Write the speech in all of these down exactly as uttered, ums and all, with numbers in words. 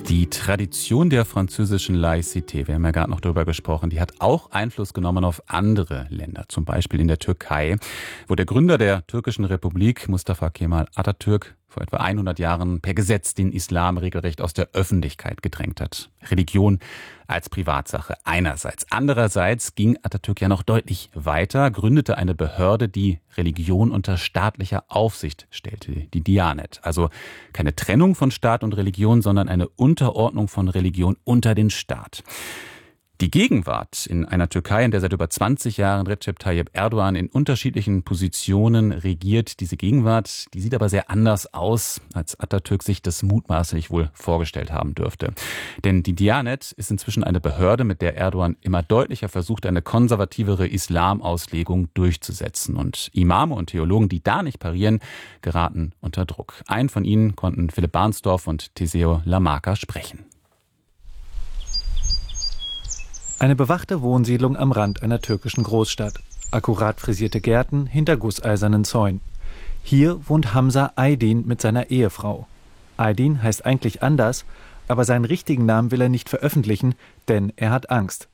Die Tradition der französischen Laïcité, wir haben ja gerade noch darüber gesprochen, die hat auch Einfluss genommen auf andere Länder, zum Beispiel in der Türkei, wo der Gründer der türkischen Republik, Mustafa Kemal Atatürk, vor etwa hundert Jahren per Gesetz den Islam regelrecht aus der Öffentlichkeit gedrängt hat. Religion als Privatsache einerseits. Andererseits ging Atatürk ja noch deutlich weiter, gründete eine Behörde, die Religion unter staatlicher Aufsicht stellte, die Diyanet. Also keine Trennung von Staat und Religion, sondern eine Unterordnung von Religion unter den Staat. Die Gegenwart in einer Türkei, in der seit über zwanzig Jahren Recep Tayyip Erdogan in unterschiedlichen Positionen regiert, diese Gegenwart, die sieht aber sehr anders aus, als Atatürk sich das mutmaßlich wohl vorgestellt haben dürfte. Denn die Diyanet ist inzwischen eine Behörde, mit der Erdogan immer deutlicher versucht, eine konservativere Islamauslegung durchzusetzen. Und Imame und Theologen, die da nicht parieren, geraten unter Druck. Einen von ihnen konnten Philipp Barnsdorf und Teseo Lamarca sprechen. Eine bewachte Wohnsiedlung am Rand einer türkischen Großstadt. Akkurat frisierte Gärten hinter gusseisernen Zäunen. Hier wohnt Hamza Aydin mit seiner Ehefrau. Aydin heißt eigentlich anders, aber seinen richtigen Namen will er nicht veröffentlichen, denn er hat Angst.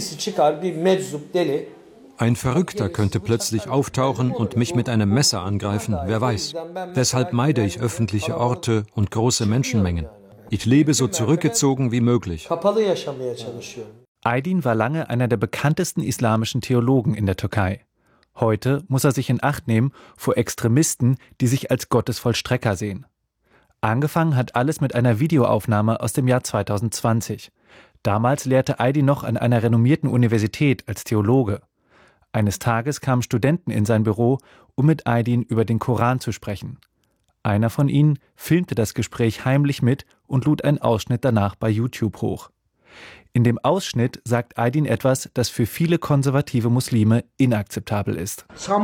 Ein Verrückter könnte plötzlich auftauchen und mich mit einem Messer angreifen, wer weiß. Deshalb meide ich öffentliche Orte und große Menschenmengen. Ich lebe so zurückgezogen wie möglich. Aydin war lange einer der bekanntesten islamischen Theologen in der Türkei. Heute muss er sich in Acht nehmen vor Extremisten, die sich als Gottesvollstrecker sehen. Angefangen hat alles mit einer Videoaufnahme aus dem Jahr zweitausendzwanzig. Damals lehrte Aydin noch an einer renommierten Universität als Theologe. Eines Tages kamen Studenten in sein Büro, um mit Aydin über den Koran zu sprechen. Einer von ihnen filmte das Gespräch heimlich mit und lud einen Ausschnitt danach bei YouTube hoch. In dem Ausschnitt sagt Aydin etwas, das für viele konservative Muslime inakzeptabel ist.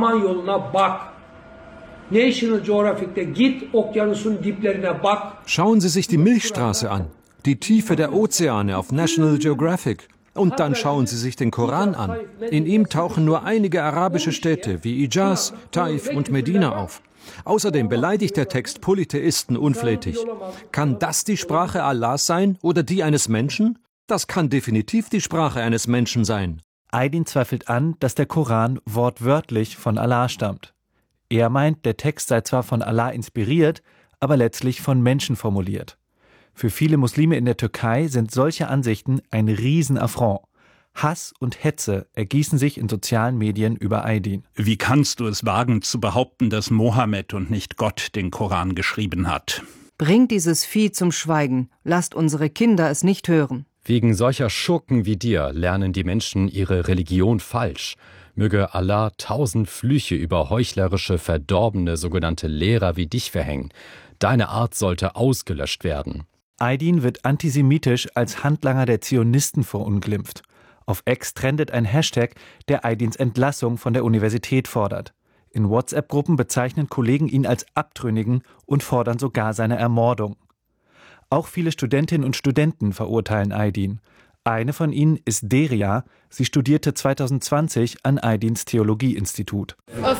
Schauen Sie sich die Milchstraße an, die Tiefe der Ozeane auf National Geographic. Und dann schauen Sie sich den Koran an. In ihm tauchen nur einige arabische Städte wie Hijaz, Taif und Medina auf. Außerdem beleidigt der Text Polytheisten unflätig. Kann das die Sprache Allahs sein oder die eines Menschen? Das kann definitiv die Sprache eines Menschen sein. Aydin zweifelt an, dass der Koran wortwörtlich von Allah stammt. Er meint, der Text sei zwar von Allah inspiriert, aber letztlich von Menschen formuliert. Für viele Muslime in der Türkei sind solche Ansichten ein Riesenaffront. Hass und Hetze ergießen sich in sozialen Medien über Aydin. Wie kannst du es wagen zu behaupten, dass Mohammed und nicht Gott den Koran geschrieben hat? Bringt dieses Vieh zum Schweigen. Lasst unsere Kinder es nicht hören. Wegen solcher Schurken wie dir lernen die Menschen ihre Religion falsch. Möge Allah tausend Flüche über heuchlerische, verdorbene sogenannte Lehrer wie dich verhängen. Deine Art sollte ausgelöscht werden. Aydin wird antisemitisch als Handlanger der Zionisten verunglimpft. Auf X trendet ein Hashtag, der Aydins Entlassung von der Universität fordert. In WhatsApp-Gruppen bezeichnen Kollegen ihn als Abtrünnigen und fordern sogar seine Ermordung. Auch viele Studentinnen und Studenten verurteilen Aydin. Eine von ihnen ist Deria. Sie studierte zweitausendzwanzig an Aydins Theologieinstitut.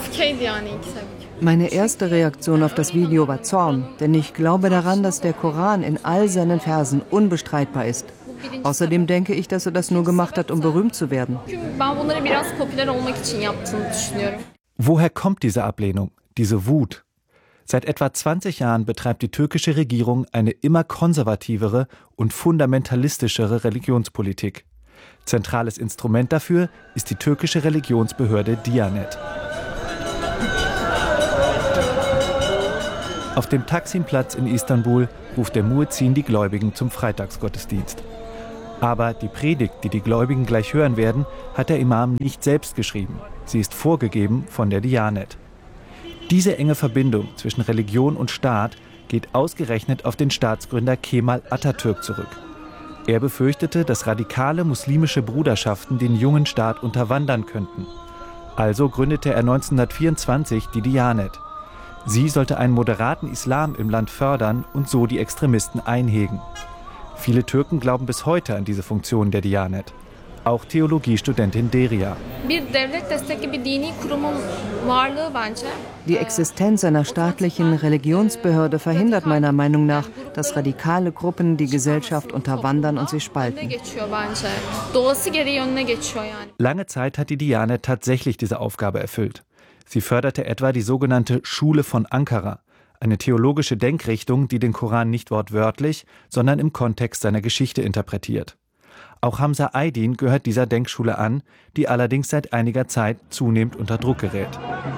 Meine erste Reaktion auf das Video war Zorn, denn ich glaube daran, dass der Koran in all seinen Versen unbestreitbar ist. Außerdem denke ich, dass er das nur gemacht hat, um berühmt zu werden. Woher kommt diese Ablehnung, diese Wut? Seit etwa zwanzig Jahren betreibt die türkische Regierung eine immer konservativere und fundamentalistischere Religionspolitik. Zentrales Instrument dafür ist die türkische Religionsbehörde Diyanet. Auf dem Taksimplatz in Istanbul ruft der Muezzin die Gläubigen zum Freitagsgottesdienst. Aber die Predigt, die die Gläubigen gleich hören werden, hat der Imam nicht selbst geschrieben. Sie ist vorgegeben von der Diyanet. Diese enge Verbindung zwischen Religion und Staat geht ausgerechnet auf den Staatsgründer Kemal Atatürk zurück. Er befürchtete, dass radikale muslimische Bruderschaften den jungen Staat unterwandern könnten. Also gründete er neunzehnhundertvierundzwanzig die Diyanet. Sie sollte einen moderaten Islam im Land fördern und so die Extremisten einhegen. Viele Türken glauben bis heute an diese Funktion der Diyanet. Auch Theologiestudentin Deria. Die Existenz einer staatlichen Religionsbehörde verhindert meiner Meinung nach, dass radikale Gruppen die Gesellschaft unterwandern und sie spalten. Lange Zeit hat die Diyanet tatsächlich diese Aufgabe erfüllt. Sie förderte etwa die sogenannte Schule von Ankara, eine theologische Denkrichtung, die den Koran nicht wortwörtlich, sondern im Kontext seiner Geschichte interpretiert. Auch Hamza Aydin gehört dieser Denkschule an, die allerdings seit einiger Zeit zunehmend unter Druck gerät.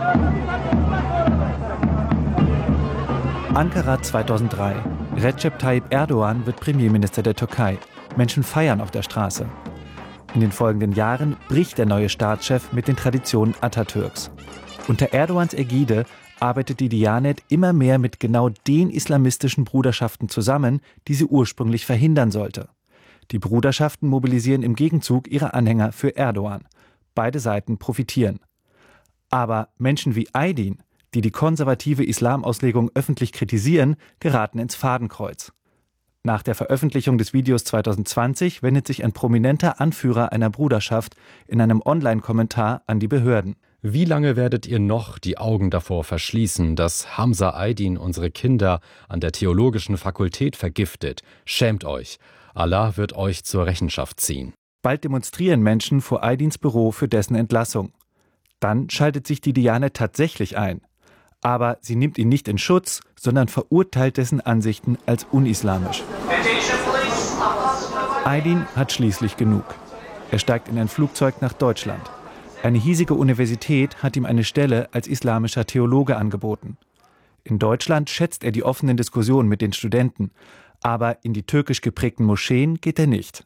Ankara zweitausenddrei. Recep Tayyip Erdogan wird Premierminister der Türkei. Menschen feiern auf der Straße. In den folgenden Jahren bricht der neue Staatschef mit den Traditionen Atatürks. Unter Erdogans Ägide arbeitet die Diyanet immer mehr mit genau den islamistischen Bruderschaften zusammen, die sie ursprünglich verhindern sollte. Die Bruderschaften mobilisieren im Gegenzug ihre Anhänger für Erdogan. Beide Seiten profitieren. Aber Menschen wie Aydin, die die konservative Islamauslegung öffentlich kritisieren, geraten ins Fadenkreuz. Nach der Veröffentlichung des Videos zweitausendzwanzig wendet sich ein prominenter Anführer einer Bruderschaft in einem Online-Kommentar an die Behörden. Wie lange werdet ihr noch die Augen davor verschließen, dass Hamza Aydin unsere Kinder an der theologischen Fakultät vergiftet? Schämt euch. Allah wird euch zur Rechenschaft ziehen. Bald demonstrieren Menschen vor Aydins Büro für dessen Entlassung. Dann schaltet sich die Diyanet tatsächlich ein. Aber sie nimmt ihn nicht in Schutz, sondern verurteilt dessen Ansichten als unislamisch. Aydin hat schließlich genug. Er steigt in ein Flugzeug nach Deutschland. Eine hiesige Universität hat ihm eine Stelle als islamischer Theologe angeboten. In Deutschland schätzt er die offenen Diskussionen mit den Studenten. Aber in die türkisch geprägten Moscheen geht er nicht.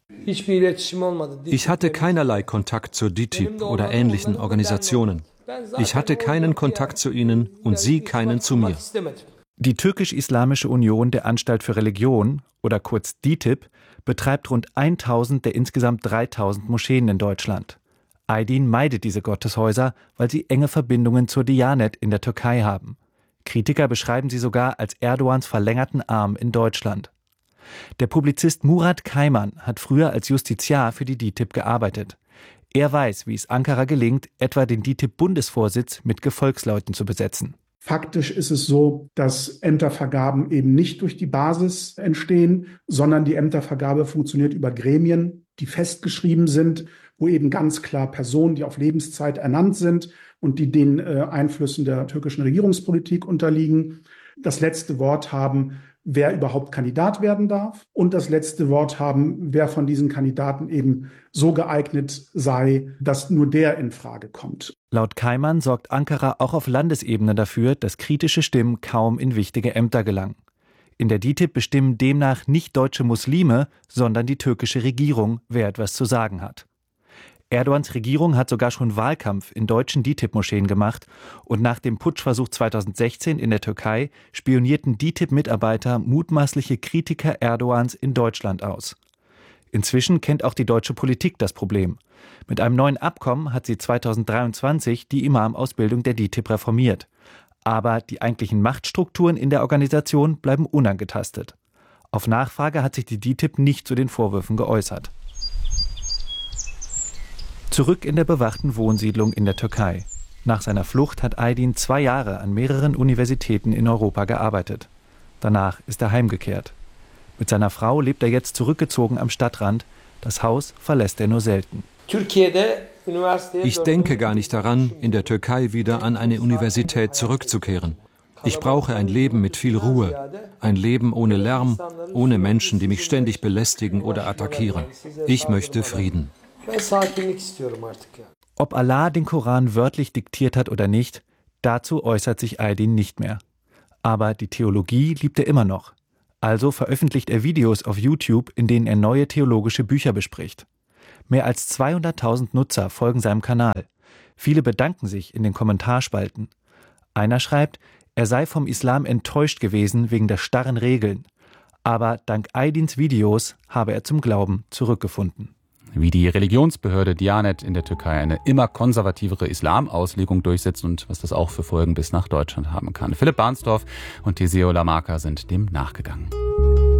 Ich hatte keinerlei Kontakt zur D I T I B oder ähnlichen Organisationen. Ich hatte keinen Kontakt zu ihnen und sie keinen zu mir. Die Türkisch-Islamische Union der Anstalt für Religion, oder kurz D I T I B, betreibt rund tausend der insgesamt dreitausend Moscheen in Deutschland. Aydin meidet diese Gotteshäuser, weil sie enge Verbindungen zur Diyanet in der Türkei haben. Kritiker beschreiben sie sogar als Erdogans verlängerten Arm in Deutschland. Der Publizist Murat Kayman hat früher als Justiziar für die D I T I B gearbeitet. Er weiß, wie es Ankara gelingt, etwa den D I T I B-Bundesvorsitz mit Gefolgsleuten zu besetzen. Faktisch ist es so, dass Ämtervergaben eben nicht durch die Basis entstehen, sondern die Ämtervergabe funktioniert über Gremien, die festgeschrieben sind, wo eben ganz klar Personen, die auf Lebenszeit ernannt sind und die den äh, Einflüssen der türkischen Regierungspolitik unterliegen, das letzte Wort haben, wer überhaupt Kandidat werden darf und das letzte Wort haben, wer von diesen Kandidaten eben so geeignet sei, dass nur der in Frage kommt. Laut Kayman sorgt Ankara auch auf Landesebene dafür, dass kritische Stimmen kaum in wichtige Ämter gelangen. In der D I T I B bestimmen demnach nicht deutsche Muslime, sondern die türkische Regierung, wer etwas zu sagen hat. Erdogans Regierung hat sogar schon Wahlkampf in deutschen D I T I B-Moscheen gemacht und nach dem Putschversuch zweitausendsechzehn in der Türkei spionierten D I T I B-Mitarbeiter mutmaßliche Kritiker Erdogans in Deutschland aus. Inzwischen kennt auch die deutsche Politik das Problem. Mit einem neuen Abkommen hat sie zweitausenddreiundzwanzig die Imam-Ausbildung der D I T I B reformiert. Aber die eigentlichen Machtstrukturen in der Organisation bleiben unangetastet. Auf Nachfrage hat sich die D I T I B nicht zu den Vorwürfen geäußert. Zurück in der bewachten Wohnsiedlung in der Türkei. Nach seiner Flucht hat Aydin zwei Jahre an mehreren Universitäten in Europa gearbeitet. Danach ist er heimgekehrt. Mit seiner Frau lebt er jetzt zurückgezogen am Stadtrand. Das Haus verlässt er nur selten. Ich denke gar nicht daran, in der Türkei wieder an eine Universität zurückzukehren. Ich brauche ein Leben mit viel Ruhe, ein Leben ohne Lärm, ohne Menschen, die mich ständig belästigen oder attackieren. Ich möchte Frieden. Ob Allah den Koran wörtlich diktiert hat oder nicht, dazu äußert sich Aydin nicht mehr. Aber die Theologie liebt er immer noch. Also veröffentlicht er Videos auf YouTube, in denen er neue theologische Bücher bespricht. Mehr als zweihunderttausend Nutzer folgen seinem Kanal. Viele bedanken sich in den Kommentarspalten. Einer schreibt, er sei vom Islam enttäuscht gewesen wegen der starren Regeln. Aber dank Aydins Videos habe er zum Glauben zurückgefunden. Wie die Religionsbehörde Diyanet in der Türkei eine immer konservativere Islamauslegung durchsetzt und was das auch für Folgen bis nach Deutschland haben kann. Philipp Barnsdorf und Teseo Lamarca sind dem nachgegangen.